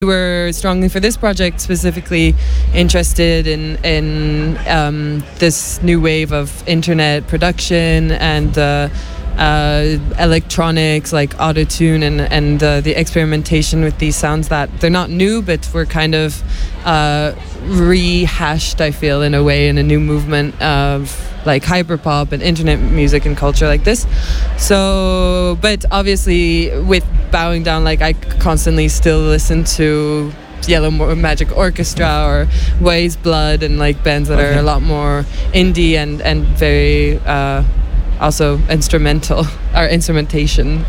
were strongly for this project specifically interested in this new wave of internet production and electronics like autotune and the experimentation with these sounds that they're not new but were kind of rehashed, I feel, in a way, in a new movement of like hyperpop and internet music and culture like this. So, but obviously with Bowing Down, like I constantly still listen to Yellow Magic Orchestra or Ways Blood and like bands that are a lot more indie and very also instrumental or instrumentation.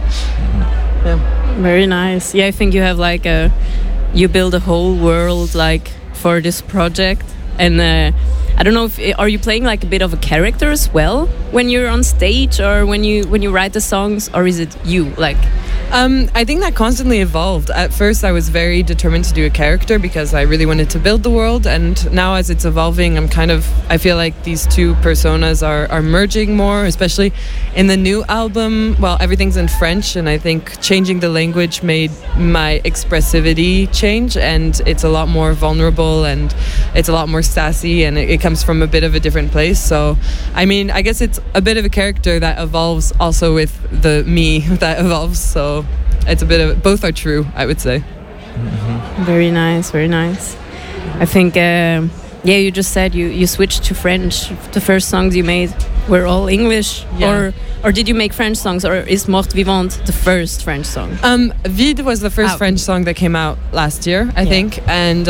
Yeah. Very nice. Yeah, I think you have like you build a whole world like for this project, and I don't know if are you playing like a bit of a character as well when you're on stage or when you write the songs, or is it you like? I think that constantly evolved. At first I was very determined to do a character because I really wanted to build the world, and now as it's evolving I feel like these two personas are merging more, especially in the new album. Well, everything's in French, and I think changing the language made my expressivity change, and it's a lot more vulnerable and it's a lot more sassy, and it comes from a bit of a different place. So I mean, I guess it's a bit of a character that evolves also with the me that evolves. So it's a bit of both are true, I would say. Mm-hmm. Very nice, very nice. I think you just said you switched to French. The first songs you made were all English, or did you make French songs, or is Morte Vivante the first French song? Vide was the first French song that came out last year, I think, and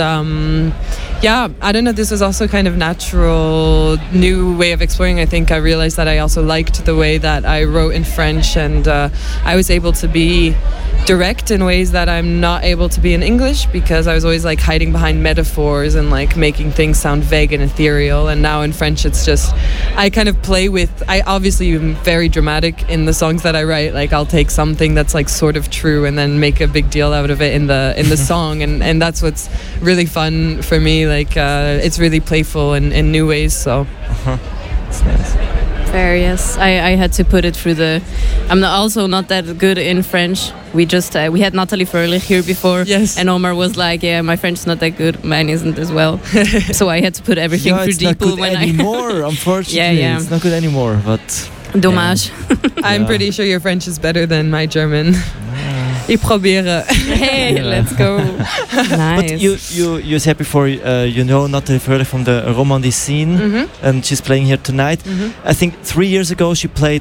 I don't know, this was also kind of natural new way of exploring. I think I realized that I also liked the way that I wrote in French, and I was able to be direct in ways that I'm not able to be in English, because I was always like hiding behind metaphors and like making things sound vague and ethereal. And now in French it's just, I kind of play with, I obviously am very dramatic in the songs that I write. Like I'll take something that's like sort of true and then make a big deal out of it in the song, and that's what's really fun for me. Like it's really playful in new ways. So it's nice. Fair, yes. I had to put it through the... I'm also not that good in French. We just we had Nathalie Fröhlich here before, yes, and Omar was like, yeah, my French is not that good, mine isn't as well. So I had to put everything through DeepL when anymore, unfortunately. Yeah. It's not good anymore, but... Dommage. I'm pretty sure your French is better than my German. Ich probiere. Hey, let's go. Nice. But you said before, you know Nathalie Fröhlich from the Romandie scene, and she's playing here tonight. I think 3 years ago she played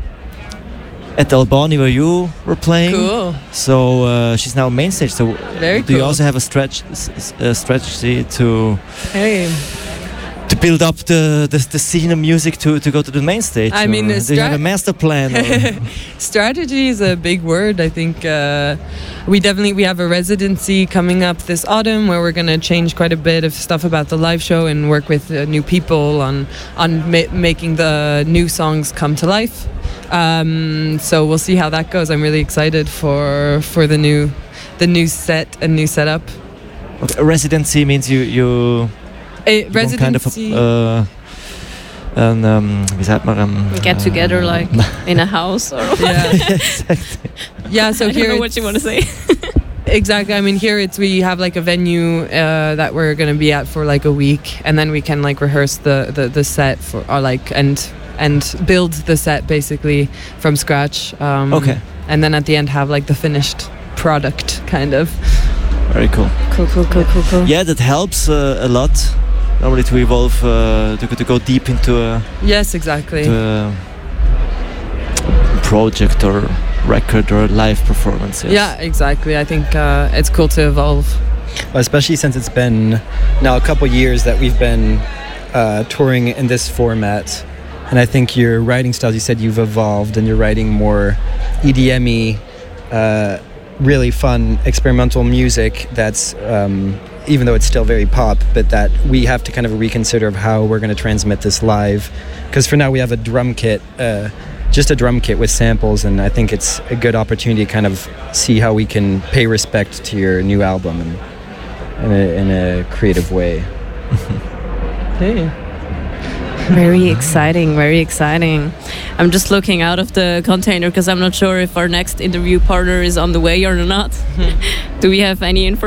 at Albany, where you were playing. Cool. So she's now main stage. So very do you also have a strategy to to build up the scene of music to go to the main stage? I mean, do you have a master plan? Strategy is a big word. I think we have a residency coming up this autumn where we're going to change quite a bit of stuff about the live show and work with new people on making the new songs come to life. So we'll see how that goes. I'm really excited for the new set and new setup. Okay, a residency means you residency. Wie sagt man? Get together like in a house or yeah. Exactly. Yeah, so I don't know what you want to say. Exactly. I mean, here we have like a venue that we're going to be at for like a week, and then we can like rehearse the set for, or like and build the set basically from scratch. Okay. And then at the end have like the finished product, kind of. Very cool. Cool. Yeah, that helps a lot. Normally to evolve, to go deep into a... Yes, exactly. To a project or record or live performance. Yes. Yeah, exactly. I think it's cool to evolve. Well, especially since it's been now a couple years that we've been touring in this format. And I think your writing styles, you said you've evolved and you're writing more EDM-y, really fun experimental music that's... even though it's still very pop, but that we have to kind of reconsider of how we're going to transmit this live. Because for now we have a drum kit, just a drum kit with samples, and I think it's a good opportunity to kind of see how we can pay respect to your new album in a creative way. Hey. Very exciting, very exciting. I'm just looking out of the container because I'm not sure if our next interview partner is on the way or not. Do we have any information?